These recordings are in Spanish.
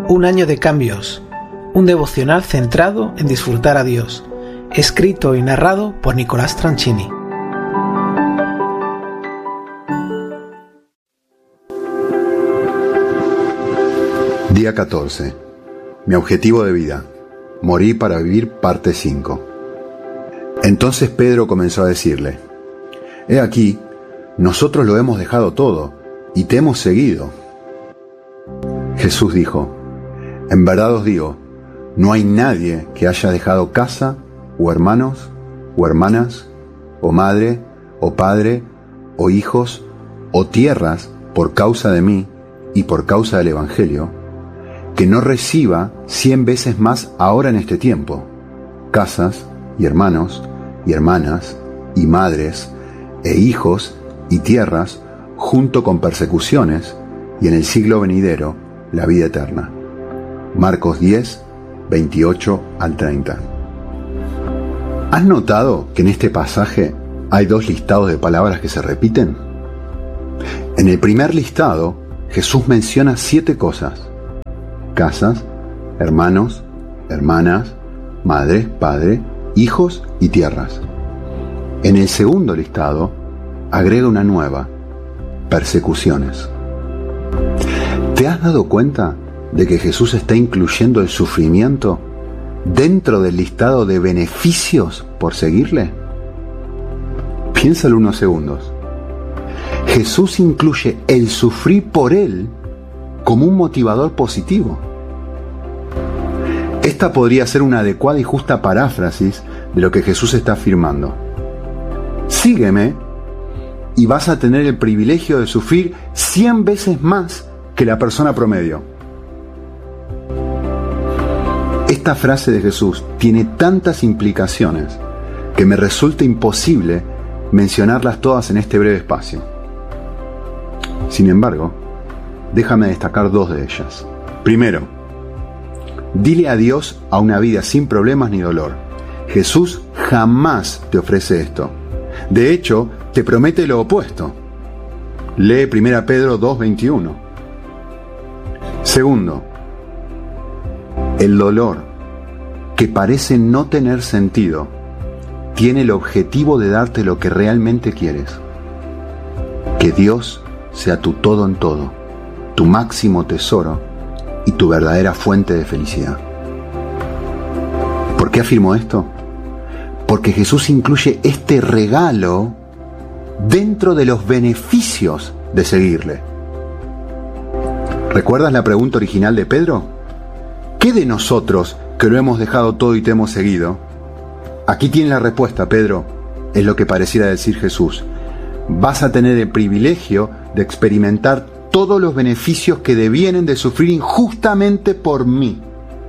Un año de cambios, un devocional centrado en disfrutar a Dios, escrito y narrado por Nicolás Tranchini. Día 14. Mi objetivo de vida. Morir para vivir, parte 5. Entonces Pedro comenzó a decirle: He aquí, nosotros lo hemos dejado todo, y te hemos seguido. Jesús dijo: En verdad os digo, no hay nadie que haya dejado casa, o hermanos, o hermanas, o madre, o padre, o hijos, o tierras, por causa de mí y por causa del Evangelio, que no reciba 100 veces más ahora en este tiempo, casas, y hermanos, y hermanas, y madres, e hijos, y tierras, junto con persecuciones, y en el siglo venidero, la vida eterna. Marcos 10, 28 al 30. ¿Has notado que en este pasaje hay 2 listados de palabras que se repiten? En el primer listado, Jesús menciona 7 cosas: casas, hermanos, hermanas, madre, padre, hijos y tierras. En el segundo listado, agrega una nueva: persecuciones. ¿Te has dado cuenta de que Jesús está incluyendo el sufrimiento dentro del listado de beneficios por seguirle? Piénsalo unos segundos. Jesús incluye el sufrir por Él como un motivador positivo. Esta podría ser una adecuada y justa paráfrasis de lo que Jesús está afirmando. Sígueme y vas a tener el privilegio de sufrir 100 veces más que la persona promedio. Esta frase de Jesús tiene tantas implicaciones que me resulta imposible mencionarlas todas en este breve espacio. Sin embargo, déjame destacar 2 de ellas. Primero, dile adiós a una vida sin problemas ni dolor. Jesús jamás te ofrece esto. De hecho, te promete lo opuesto. Lee 1 Pedro 2:21. Segundo, el dolor, que parece no tener sentido, tiene el objetivo de darte lo que realmente quieres. Que Dios sea tu todo en todo, tu máximo tesoro y tu verdadera fuente de felicidad. ¿Por qué afirmo esto? Porque Jesús incluye este regalo dentro de los beneficios de seguirle. ¿Recuerdas la pregunta original de Pedro? ¿Qué de nosotros que lo hemos dejado todo y te hemos seguido? Aquí tienes la respuesta, Pedro. Es lo que pareciera decir Jesús. Vas a tener el privilegio de experimentar todos los beneficios que devienen de sufrir injustamente por mí.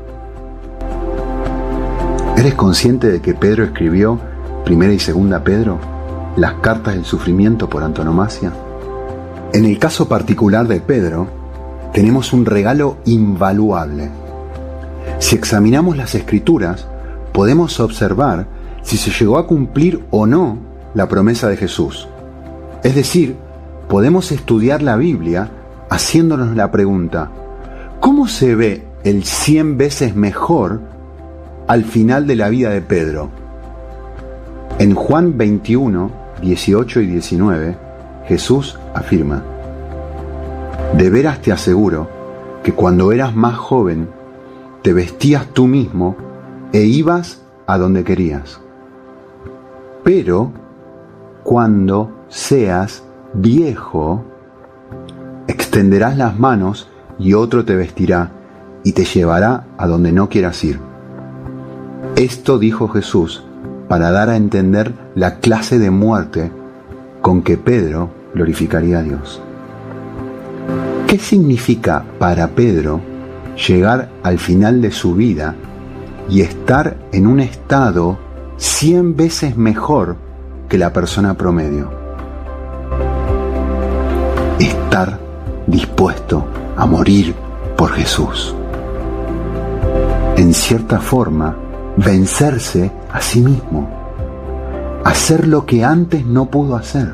¿Eres consciente de que Pedro escribió 1 y 2 Pedro, las cartas del sufrimiento por antonomasia? En el caso particular de Pedro, tenemos un regalo invaluable. Si examinamos las Escrituras, podemos observar si se llegó a cumplir o no la promesa de Jesús. Es decir, podemos estudiar la Biblia haciéndonos la pregunta: ¿cómo se ve el 100 veces mejor al final de la vida de Pedro? En Juan 21, 18 y 19, Jesús afirma: De veras te aseguro que cuando eras más joven, te vestías tú mismo e ibas a donde querías. Pero cuando seas viejo, extenderás las manos y otro te vestirá y te llevará a donde no quieras ir. Esto dijo Jesús para dar a entender la clase de muerte con que Pedro glorificaría a Dios. ¿Qué significa para Pedro llegar al final de su vida y estar en un estado 100 veces mejor que la persona promedio? Estar dispuesto a morir por Jesús. En cierta forma, vencerse a sí mismo. Hacer lo que antes no pudo hacer.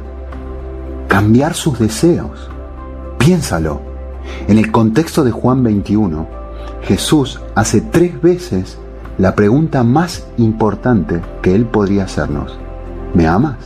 Cambiar sus deseos. Piénsalo. En el contexto de Juan 21, Jesús hace 3 veces la pregunta más importante que Él podría hacernos. ¿Me amas?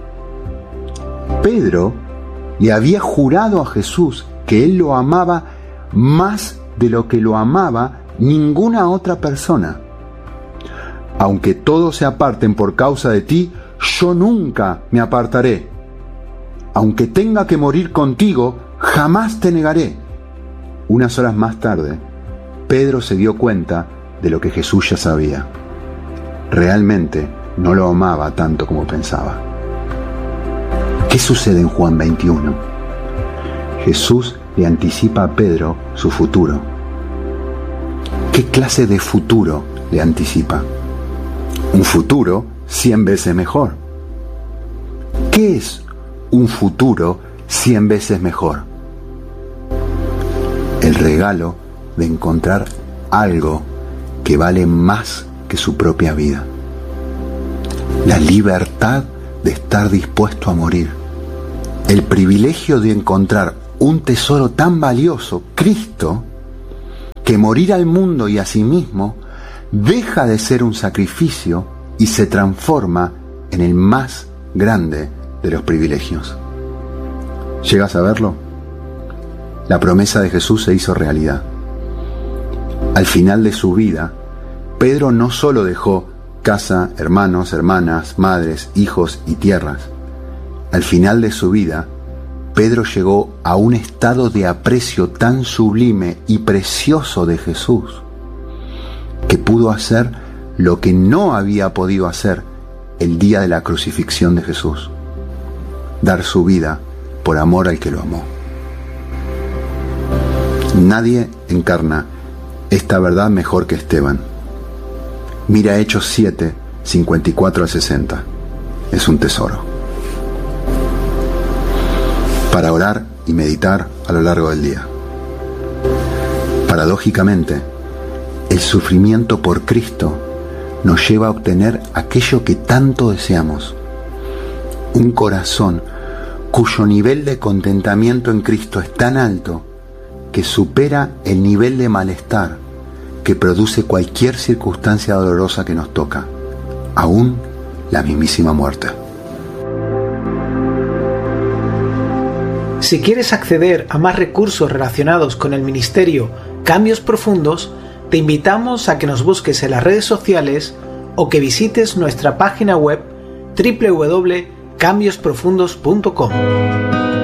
Pedro le había jurado a Jesús que Él lo amaba más de lo que lo amaba ninguna otra persona. Aunque todos se aparten por causa de ti, yo nunca me apartaré. Aunque tenga que morir contigo, jamás te negaré. Unas horas más tarde, Pedro se dio cuenta de lo que Jesús ya sabía. Realmente no lo amaba tanto como pensaba. ¿Qué sucede en Juan 21? Jesús le anticipa a Pedro su futuro. ¿Qué clase de futuro le anticipa? Un futuro 100 veces mejor. ¿Qué es un futuro 100 veces mejor? El regalo de encontrar algo que vale más que su propia vida. La libertad de estar dispuesto a morir. El privilegio de encontrar un tesoro tan valioso, Cristo, que morir al mundo y a sí mismo deja de ser un sacrificio y se transforma en el más grande de los privilegios. ¿Llegas a verlo? La promesa de Jesús se hizo realidad. Al final de su vida, Pedro no solo dejó casa, hermanos, hermanas, madres, hijos y tierras. Al final de su vida, Pedro llegó a un estado de aprecio tan sublime y precioso de Jesús, que pudo hacer lo que no había podido hacer el día de la crucifixión de Jesús: dar su vida por amor al que lo amó. Nadie encarna esta verdad mejor que Esteban. Mira Hechos 7, 54 al 60. Es un tesoro para orar y meditar a lo largo del día. Paradójicamente, el sufrimiento por Cristo nos lleva a obtener aquello que tanto deseamos: un corazón cuyo nivel de contentamiento en Cristo es tan alto que supera el nivel de malestar que produce cualquier circunstancia dolorosa que nos toca, aún la mismísima muerte. Si quieres acceder a más recursos relacionados con el ministerio Cambios Profundos, te invitamos a que nos busques en las redes sociales o que visites nuestra página web www.cambiosprofundos.com.